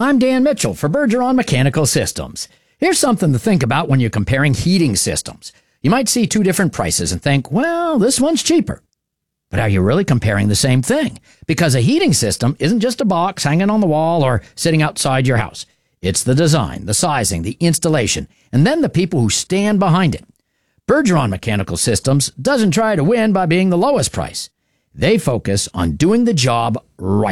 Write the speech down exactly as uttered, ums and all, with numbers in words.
I'm Dan Mitchell for Bergeron Mechanical Systems. Here's something to think about when you're comparing heating systems. You might see two different prices and think, well, this one's cheaper. But are you really comparing the same thing? Because a heating system isn't just a box hanging on the wall or sitting outside your house. It's the design, the sizing, the installation, and then the people who stand behind it. Bergeron Mechanical Systems doesn't try to win by being the lowest price. They focus on doing the job right.